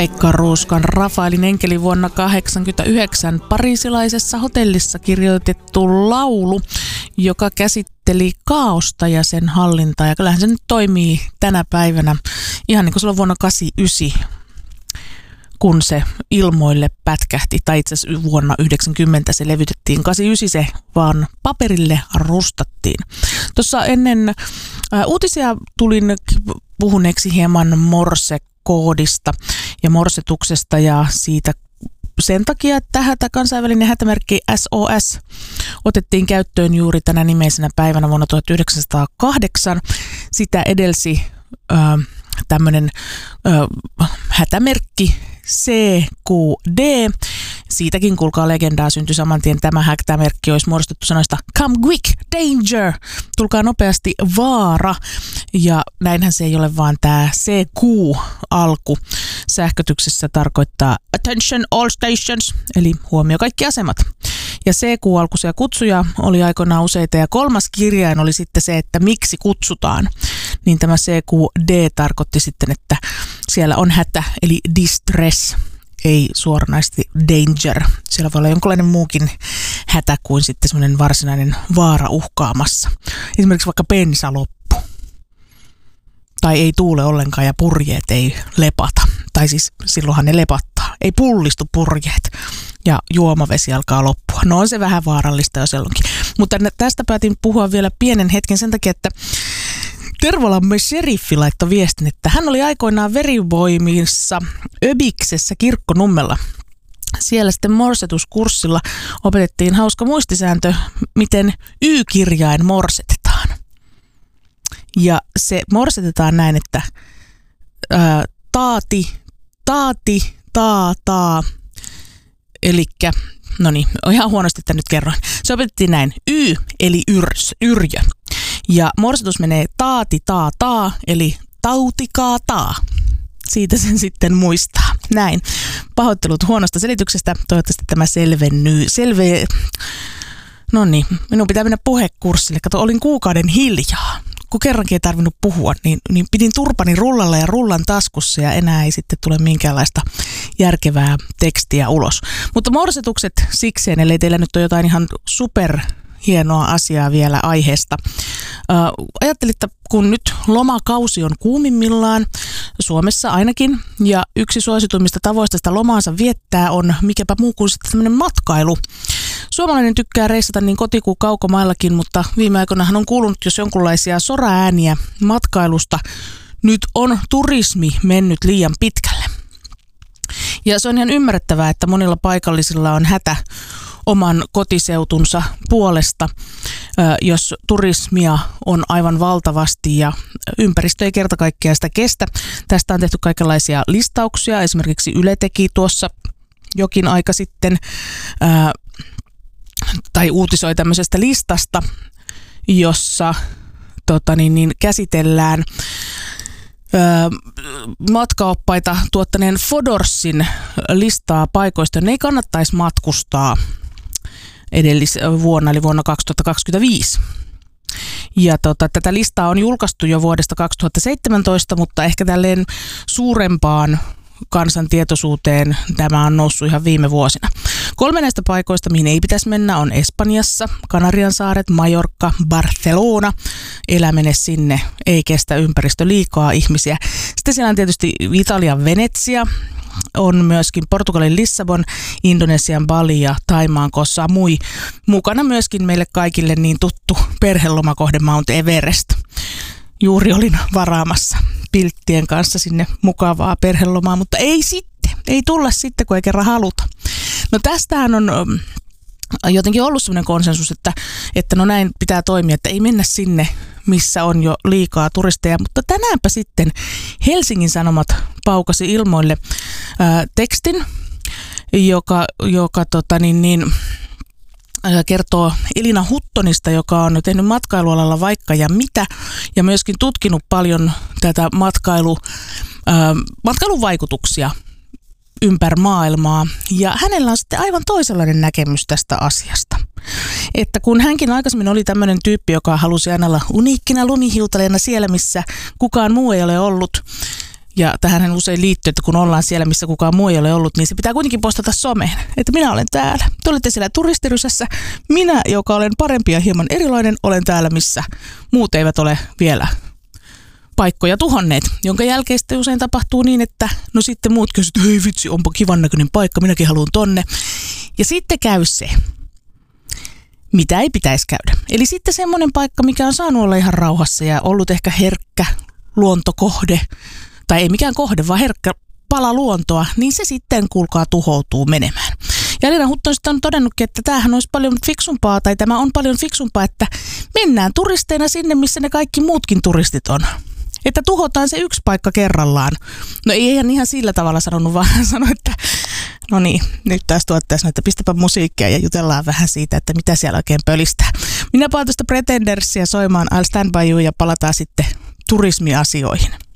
Pekka Ruuskan Rafaelin enkeli vuonna 1989 pariisilaisessa hotellissa kirjoitettu laulu, joka käsitteli kaaosta ja sen hallintaa. Ja kyllähän se nyt toimii tänä päivänä ihan niin kuin silloin vuonna 1989, kun se ilmoille pätkähti, tai itse asiassa vuonna 1990 se levytettiin, 1989 se vaan paperille rustattiin. Tuossa ennen uutisia tulin puhuneeksi hieman morsekoodista ja morsetuksesta ja siitä sen takia, että kansainvälinen hätämerkki SOS otettiin käyttöön juuri tänä nimeisenä päivänä vuonna 1908. Sitä edelsi tämmöinen hätämerkki CQD. Siitäkin kuulkaa legendaa syntyi saman tien. Tämä hätämerkki olisi muodostettu sanoista come quick, danger, tulkaa nopeasti, vaara. Ja näinhän se ei ole, vaan tämä CQ-alku sähkötyksessä tarkoittaa attention all stations, eli huomio kaikki asemat. Ja CQ-alkuisia kutsuja oli aikoinaan useita ja kolmas kirjain oli sitten se, että miksi kutsutaan. Niin tämä CQD tarkoitti sitten, että siellä on hätä, eli distress, ei suoranaisesti danger. Siellä voi olla jonkinlainen muukin hätä kuin sitten semmoinen varsinainen vaara uhkaamassa. Esimerkiksi vaikka bensa loppu. Tai ei tuule ollenkaan ja purjeet ei lepata. Tai siis silloinhan ne lepattaa. Ei pullistu purjeet ja juomavesi alkaa loppua. No on se vähän vaarallista jo silloinkin. Mutta tästä päätin puhua vielä pienen hetken sen takia, että Tervolammen sheriffi laittoi viestin, että hän oli aikoinaan verivoimissa Öbiksessä Kirkkonummella. Siellä sitten morsetuskurssilla opetettiin hauska muistisääntö, miten Y-kirjain morsetetaan. Ja se morsetetaan näin, että taati, taa. Elikkä, no niin, ihan huonosti, että nyt kerroin. Se opetettiin näin, Y eli yrjö. Ja morsetus menee taati, taa, eli tautikaa taa. Siitä sen sitten muistaa. Näin. Pahoittelut huonosta selityksestä. Toivottavasti tämä No niin, minun pitää mennä puhekurssille. Kato, olin kuukauden hiljaa. Kun kerrankin ei tarvinnut puhua, niin pidin turpani rullalla ja rullan taskussa ja enää ei sitten tule minkäänlaista järkevää tekstiä ulos. Mutta morsetukset sikseen, ellei teillä nyt ole jotain ihan super hienoa asiaa vielä aiheesta. Ajattelin, että kun nyt lomakausi on kuumimmillaan, Suomessa ainakin, ja yksi suosituimmista tavoista sitä lomaansa viettää on mikäpä muu kuin sitten tämmöinen matkailu. Suomalainen tykkää reissata niin koti- kuin kaukomaillakin, mutta viime aikoinahan on kuulunut jos jonkunlaisia soraääniä matkailusta. Nyt on turismi mennyt liian pitkälle. Ja se on ihan ymmärrettävää, että monilla paikallisilla on hätä oman kotiseutunsa puolesta, jos turismia on aivan valtavasti ja ympäristö ei kerta kaikkiaan sitä kestä. Tästä on tehty kaikenlaisia listauksia. Esimerkiksi Yle teki tuossa jokin aika sitten tai uutisoi tämmöisestä listasta, jossa käsitellään matkaoppaita tuottaneen Fodorsin listaa paikoista, jonne ei kannattaisi matkustaa edellisvuonna, eli vuonna 2025. Ja tätä listaa on julkaistu jo vuodesta 2017, mutta ehkä tälleen suurempaan kansan tietoisuuteen tämä on noussut ihan viime vuosina. 3 näistä paikoista, mihin ei pitäisi mennä, on Espanjassa, Kanariansaaret, Majorka, Barcelona. Eläminen sinne ei kestä ympäristö liikaa ihmisiä. Sitten siellä on tietysti Italian Venetsia, on myöskin Portugalin Lissabon, Indonesian Bali ja Thaimaan Koh Samui. Mukana myöskin meille kaikille niin tuttu perhelomakohde Mount Everest. Juuri olin varaamassa pilttien kanssa sinne mukavaa perhelomaa, mutta ei tulla sitten, kun ei kerran haluta. No tästähän on jotenkin ollut sellainen konsensus, että no näin pitää toimia, että ei mennä sinne, missä on jo liikaa turisteja. Mutta tänäänpä sitten Helsingin Sanomat paukasi ilmoille tekstin, joka kertoo Elina Huttonista, joka on tehnyt matkailualalla vaikka ja mitä, ja myöskin tutkinut paljon tätä matkailun vaikutuksia ympäri maailmaa. Ja hänellä on sitten aivan toisenlainen näkemys tästä asiasta. Että kun hänkin aikaisemmin oli tämmöinen tyyppi, joka halusi aina olla uniikkina lumihiutaleena siellä, missä kukaan muu ei ole ollut, Ja tähän usein liittyy, että kun ollaan siellä, missä kukaan muu ei ole ollut, niin se pitää kuitenkin postata someen, että minä olen täällä. Te olette siellä turistirysässä. Minä, joka olen parempi ja hieman erilainen, olen täällä, missä muut eivät ole vielä paikkoja tuhonneet, jonka jälkeen sitten usein tapahtuu niin, että no sitten muut kysyvät, että hei vitsi, onpa kivan näköinen paikka, minäkin haluan tonne. Ja sitten käy se, mitä ei pitäisi käydä. Eli sitten semmoinen paikka, mikä on saanut olla ihan rauhassa ja ollut ehkä herkkä luontokohde, tai ei mikään kohde, vaan herkkä pala luontoa, niin se sitten kuulkaa tuhoutuu menemään. Ja Elina Hutton on todennutkin, että tämähän olisi paljon fiksumpaa, tai tämä on paljon fiksumpaa, että mennään turisteina sinne, missä ne kaikki muutkin turistit on. Että tuhotaan se yksi paikka kerrallaan. No ei ihan sillä tavalla sanonut, vaan sanoi, että no niin, nyt taas tuottaisiin, että pistäpä musiikkia ja jutellaan vähän siitä, että mitä siellä oikein pölistää. Minä palaan tuosta Pretendersia soimaan I'll Stand By You ja palataan sitten turismiasioihin.